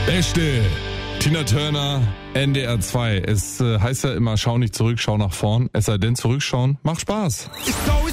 Beste. Tina Turner, NDR 2. Es heißt ja immer, schau nicht zurück, schau nach vorn. Es sei denn, zurückschauen macht Spaß.